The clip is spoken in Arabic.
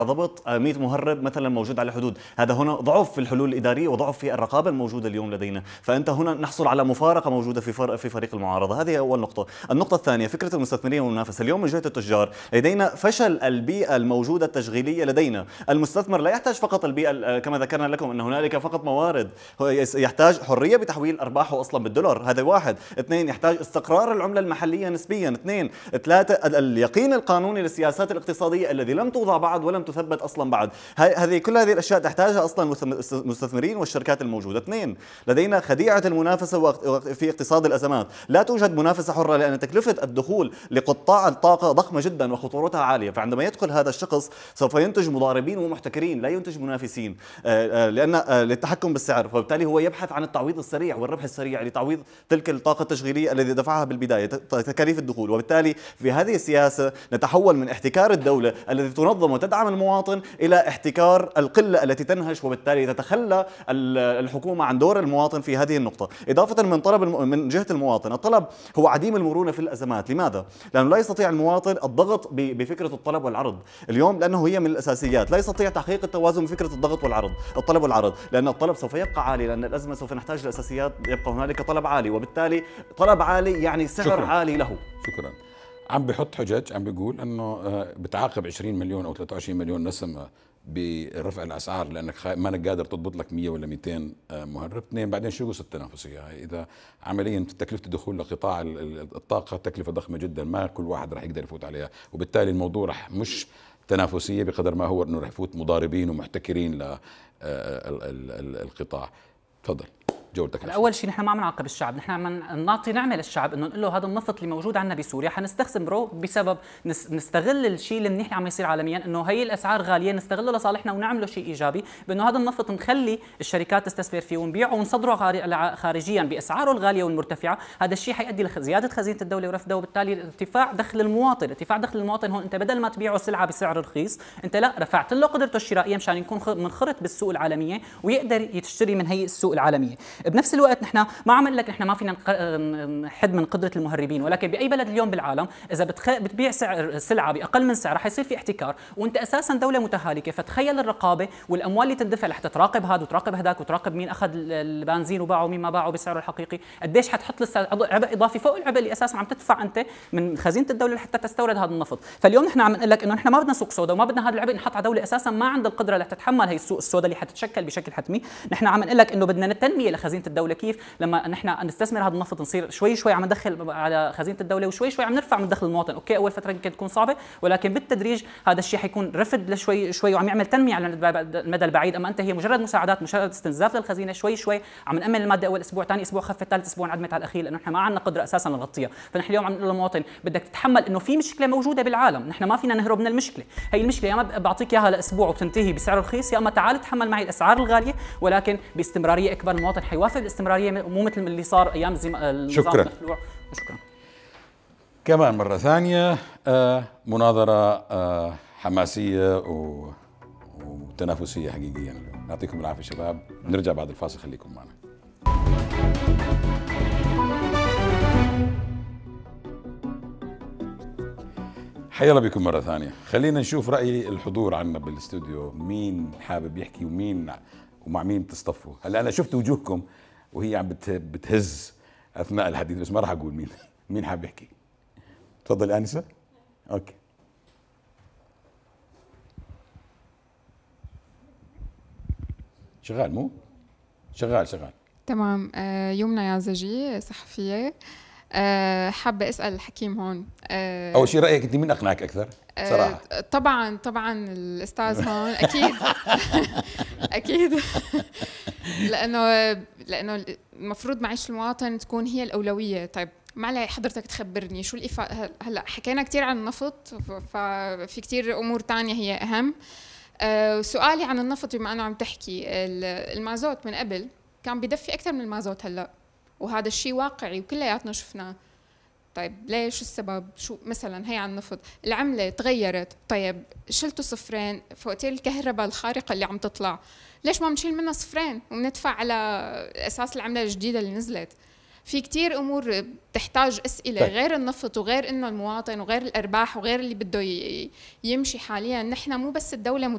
ضبط 100 مهرب مثلا موجود على الحدود، هذا هنا ضعف في الحلول الإدارية وضعف في الرقابة الموجودة اليوم لدينا، فأنت هنا نحصل على مفارقة موجودة في فريق المعارضة. هذه أول نقطة. النقطة الثانية فكرة المستثمرين والمنافسة. اليوم من جهة التجار لدينا فشل البيئة الموجودة التشغيلية لدينا. المستثمر لا يحتاج فقط البيئة كما ذكرنا لكم أن هنالك فقط موارد، هو يحتاج حرية بتحويل أرباحه أصلا بالدولار، هذا واحد. اثنين، يحتاج استقرار العملة المحلية نسبيا. اثنين. ثلاثة، اليقين القانوني للسياسات الاقتصادية الذي لم توضع بعد ولم تثبت اصلا بعد. كل هذه الاشياء تحتاجها اصلا المستثمرين والشركات الموجوده. اثنين، لدينا خديعه المنافسه في اقتصاد الازمات، لا توجد منافسه حره لان تكلفه الدخول لقطاع الطاقه ضخمه جدا وخطورتها عاليه، فعندما يدخل هذا الشخص سوف ينتج مضاربين ومحتكرين لا ينتج منافسين، لان للتحكم بالسعر، فبالتالي هو يبحث عن التعويض السريع والربح السريع لتعويض تلك الطاقه التشغيليه الذي دفعها بالبدايه تكاليف الدخول. وبالتالي في هذه السياسه نتحول من احتكار الدوله الذي تنظم وتدعم المواطن إلى احتكار القلة التي تنهش، وبالتالي تتخلى الحكومة عن دور المواطن في هذه النقطة. إضافة من جهة المواطن، الطلب هو عديم المرونة في الأزمات. لماذا؟ لأنه لا يستطيع المواطن الضغط بفكرة الطلب والعرض اليوم، لأنه هي من الأساسيات. لا يستطيع تحقيق التوازن بفكرة الضغط والعرض، الطلب والعرض، لأن الطلب سوف يبقى عالي، لأن الأزمة سوف نحتاج لأساسيات، يبقى هنالك طلب عالي، وبالتالي طلب عالي يعني سعر شكرا. عالي له. شكرا. عم بحط حجج، عم بيقول انه بتعاقب 20 مليون او 23 مليون نسمة برفع الاسعار لانك ما انك قادر تضبط لك 100 ولا 200 مهرب. اثنين، بعدين شو قصه التنافسيه هاي؟ اذا عمليا تكلفه الدخول لقطاع الطاقه تكلفه ضخمه جدا، ما كل واحد راح يقدر يفوت عليها، وبالتالي الموضوع راح مش تنافسيه بقدر ما هو انه راح يفوت مضاربين ومحتكرين للقطاع. تفضل جولتك. اول شيء نحن ما عم نعاقب الشعب، نحن عم نعطي نعمه للشعب انه نقول له هذا النفط اللي موجود عندنا بسوريا حنستخدمه بسبب نستغل الشيء المنيح اللي عم يصير عالميا، انه هي الاسعار غاليه نستغله لصالحنا ونعمله شيء ايجابي، بانه هذا النفط نخلي الشركات تستثمر فيه ونبيعه ونصدره خارجيا باسعاره الغاليه والمرتفعه. هذا الشيء حيؤدي لزياده خزينه الدوله ورفدها، وبالتالي ارتفاع دخل المواطن. ارتفاع دخل المواطن هون انت بدل ما تبيعه سلعه بسعر رخيص، انت لا رفعت له قدرته الشرائيه مشان يكون منخرط بالسوق العالميه ويقدر يشتري من هي السوق العالميه. بنفس الوقت نحن ما عم نقول لك نحن ما فينا نحد من قدره المهربين، ولكن باي بلد اليوم بالعالم اذا بتبيع سلعه باقل من سعرها حيصير في احتكار، وانت اساسا دوله متهالكه. فتخيل الرقابه والاموال اللي تندفع لحتى تراقب هذا وتراقب هذاك وتراقب مين اخذ البنزين وباعه ومين ما باعه بسعره الحقيقي، قديش حتحط لسه عبء اضافي فوق العبء اللي اساسا عم تدفع انت من خزينه الدوله لحتى تستورد هذا النفط. فاليوم نحن عم نقول لك انه نحن ما بدنا سوق سوداء وما بدنا هذا العبء نحط على دوله اساسا ما عندها القدره لتتحمل هي السوق السوداء اللي حتتشكل بشكل حتمي. نحن عم نقول لك انه بدنا التنميه لخزينه الدوله. كيف؟ لما نحن نستثمر هذا النفط نصير شوي شوي عم ندخل على خزينه الدوله وشوي شوي عم نرفع من دخل المواطن. اوكي اول فتره يمكن تكون صعبه، ولكن بالتدريج هذا الشيء حيكون رفد لشوي شوي وعم يعمل تنميه على المدى البعيد. اما انت هي مجرد مساعدات، مجرد استنزاف للخزينه. شوي شوي عم نامن الماده اول اسبوع، ثاني اسبوع خفت، ثالث اسبوع انعدمت على الاخير، لانه نحن ما عندنا قدره اساسا نغطيها. فنحن اليوم عم نقول للمواطن بدك تتحمل انه في مشكله موجوده بالعالم، نحن ما فينا نهرب من المشكله. هي المشكله يا ما بعطيك اياها لاسبوع وبتنتهي بسعر رخيص، يا اما تعال تحمل معي الاسعار الغاليه ولكن باستمراريه اكبر. المواطن حيوافق بالاستمراريه مو مثل اللي صار ايام النظام شكرا. المخلوع. شكرا. كمان مرة ثانية مناظرة حماسية وتنافسية حقيقيا. يعطيكم العافية شباب، نرجع بعد الفاصل، خليكم معنا. حيا الله بكم مرة ثانية. خلينا نشوف رأي الحضور عنا بالاستوديو، مين حابب يحكي ومع مين تصطفوا. هلا أنا شفت وجوهكم وهي عم بتهز أثناء الحديث، بس ما راح أقول مين حابب يحكي. تفضل آنسة. أوكي. شغال مو؟ شغال. تمام. يمنى يعزجي، صحفية. حابة أسأل الحكيم هون. أول شيء رأيك أنت مين أقنعك أكثر؟ صراحة. طبعا الأستاذ هون أكيد. أكيد. لأنه المفروض معيشة المواطن تكون هي الأولوية. طيب معلي حضرتك تخبرني شو الإفادة؟ هلا حكينا كتير عن النفط، ففي كتير أمور تانية هي أهم. سؤالي عن النفط، بما أنه عم تحكي المازوت من قبل كان بيدفي أكثر من المازوت هلا، وهذا الشيء واقعي وكلياتنا شفناه. طيب ليش السبب؟ شو مثلا هي عن النفط العملة تغيرت، طيب شلتوا صفرين فواتير الكهرباء الخارقة اللي عم تطلع، ليش ما بنشيل منها صفرين وبندفع على أساس العملة الجديدة اللي نزلت؟ في كتير أمور تحتاج أسئلة غير النفط وغير إنه المواطن وغير الأرباح وغير اللي بده يمشي حاليا. نحن مو بس الدولة